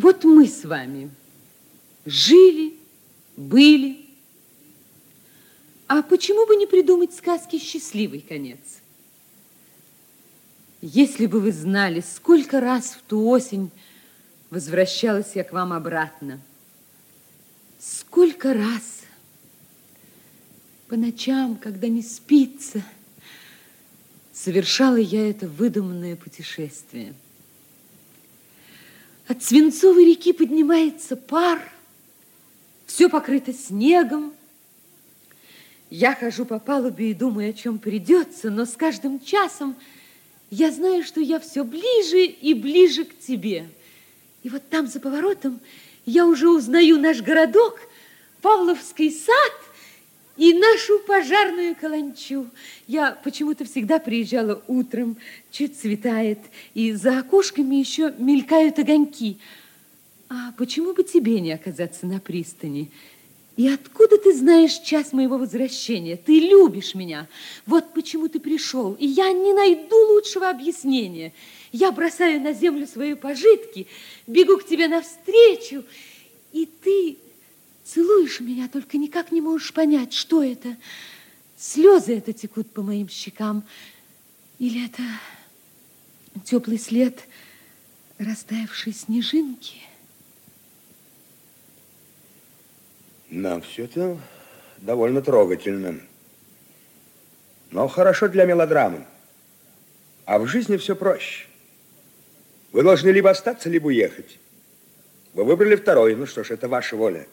Вот мы с вами жили, были. А почему бы не придумать сказки «Счастливый конец»? Если бы вы знали, сколько раз в ту осень возвращалась я к вам обратно. Сколько раз по ночам, когда не спится, совершала я это выдуманное путешествие. От Свинцовой реки поднимается пар, все покрыто снегом. Я хожу по палубе и думаю, о чем придется, но с каждым часом я знаю, что я все ближе и ближе к тебе. И вот там за поворотом я уже узнаю наш городок, Павловский сад и нашу пожарную каланчу. Я почему-то всегда приезжала утром, чуть светает, и за окошками еще мелькают огоньки. А почему бы тебе не оказаться на пристани? И откуда ты знаешь час моего возвращения? Ты любишь меня. Вот почему ты пришел. И я не найду лучшего объяснения. Я бросаю на землю свои пожитки, бегу к тебе навстречу, и ты целуешь меня, только никак не можешь понять, что это. Слезы это текут по моим щекам, или это теплый след растаявшей снежинки? Нам все это довольно трогательно. Но хорошо для мелодрамы. А в жизни все проще. Вы должны либо остаться, либо уехать. Вы выбрали второй. Ну что ж, это ваша воля.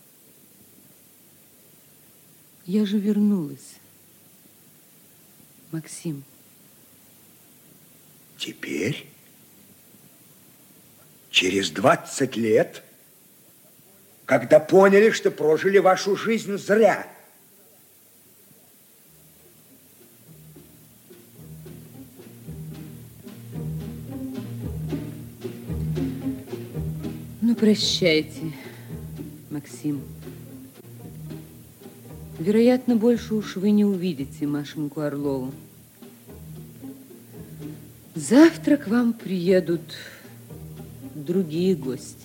Я же вернулась, Максим. Теперь? Через 20 лет? Когда поняли, что прожили вашу жизнь зря. Ну, прощайте, Максим. Вероятно, больше уж вы не увидите Машеньку Орлову. Завтра к вам приедут другие гости.